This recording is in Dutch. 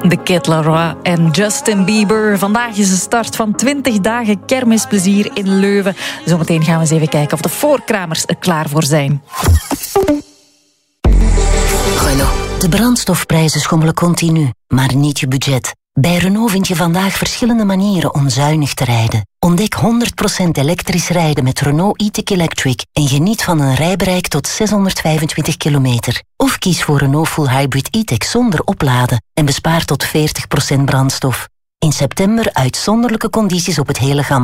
De Kid Laroi en Justin Bieber. Vandaag is de start van 20 dagen kermisplezier in Leuven. Zometeen gaan we eens even kijken of de voorkramers er klaar voor zijn. Renault. De brandstofprijzen schommelen continu, maar niet je budget. Bij Renault vind je vandaag verschillende manieren om zuinig te rijden. Ontdek 100% elektrisch rijden met Renault e-tech Electric en geniet van een rijbereik tot 625 kilometer. Of kies voor Renault Full Hybrid e-tech zonder opladen en bespaar tot 40% brandstof. In september uitzonderlijke condities op het hele gamma.